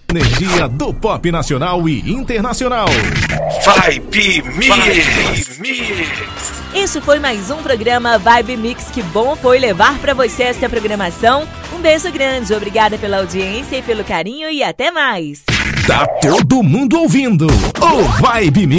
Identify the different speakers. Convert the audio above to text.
Speaker 1: Energia do pop nacional e internacional.
Speaker 2: Vibe Mix.
Speaker 3: Isso foi mais um programa Vibe Mix. Que bom foi levar pra você esta programação. Um beijo grande, obrigada pela audiência e pelo carinho e até mais.
Speaker 1: Tá todo mundo ouvindo o Vibe Mix.